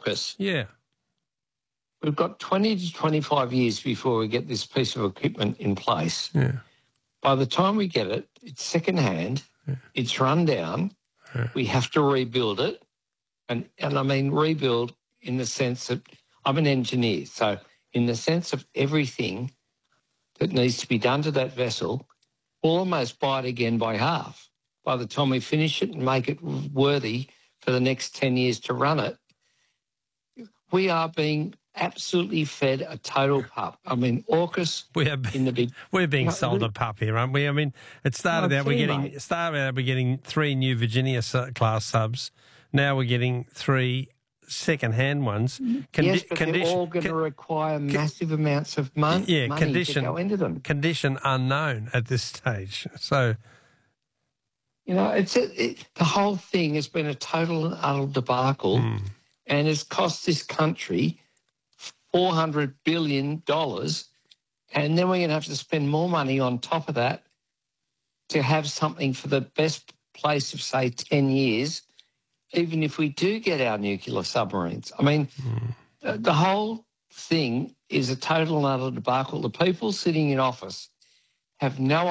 AUKUS. Yeah. We've got 20 to 25 years before we get this piece of equipment in place. Yeah. By the time we get it, it's second-hand, it's run down, we have to rebuild it, and I mean rebuild in the sense that I'm an engineer, so in the sense of everything that needs to be done to that vessel, we'll almost buy it again by half. By the time we finish it and make it worthy for the next 10 years to run it, we are being absolutely fed a total pup. I mean, AUKUS we're being sold a pup here, aren't we? I mean, it started out we're getting 3 new Virginia class subs. Now we're getting 3 second-hand ones. Yes, but they're all going to require massive amounts of money to go into them. Condition unknown at this stage. So, you know, the whole thing has been a total and utter debacle, and has cost this country $400 billion, and then we're going to have to spend more money on top of that to have something for the best place of, say, 10 years, even if we do get our nuclear submarines. I mean, the whole thing is a total and utter debacle. The people sitting in office have no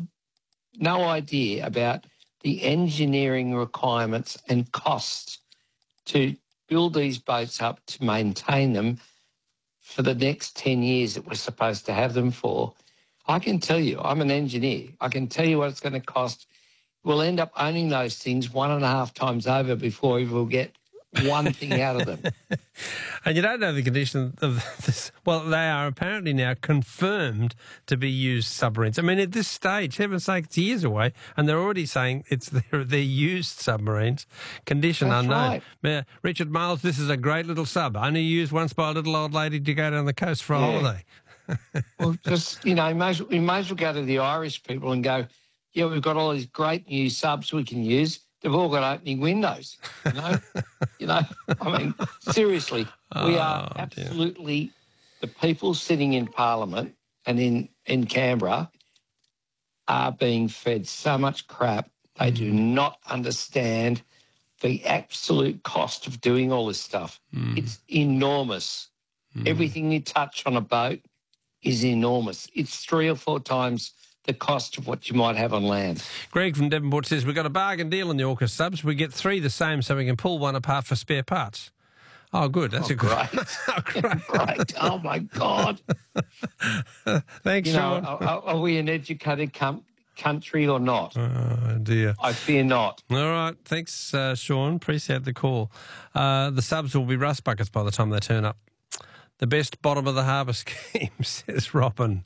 idea about the engineering requirements and costs to build these boats up, to maintain them for the next 10 years that we're supposed to have them for. I can tell you, I'm an engineer, I can tell you what it's going to cost. We'll end up owning those things 1.5 times over before we will get one thing out of them. And you don't know the condition of this. Well, they are apparently now confirmed to be used submarines. I mean, at this stage, heaven's sake, it's years away, and they're already saying they're used submarines. Condition That's unknown. right. Richard Miles, this is a great little sub, only used once by a little old lady to go down the coast for a holiday. Well, just, you know, we may as well go to the Irish people and go, yeah, we've got all these great new subs we can use. They've all got opening windows, you know. I mean, seriously, we are absolutely the people sitting in Parliament and in Canberra are being fed so much crap. They do not understand the absolute cost of doing all this stuff. It's enormous. Everything you touch on a boat is enormous. It's 3 or 4 times the cost of what you might have on land. Greg from Devonport says, we've got a bargain deal on the AUKUS subs. We get 3 the same so we can pull one apart for spare parts. Oh, good. That's great. Great. Oh, my God. Thanks, Sean. Are we an educated country or not? Oh, dear. I fear not. All right. Thanks, Sean. Appreciate the call. The subs will be rust buckets by the time they turn up. The best bottom of the harbour scheme, says Robin.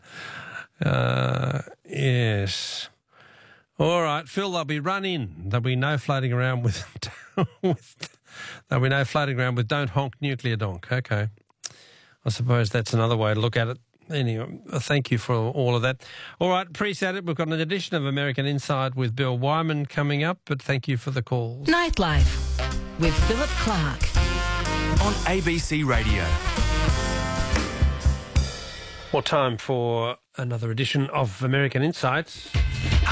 Yes. All right, Phil, they'll be run in. There'll be no floating around with don't honk nuclear donk. Okay. I suppose that's another way to look at it. Anyway, thank you for all of that. All right, appreciate it. We've got an edition of American Inside with Bill Wyman coming up, but thank you for the calls. Nightlife with Philip Clark on ABC Radio. Well, time for another edition of American Insights.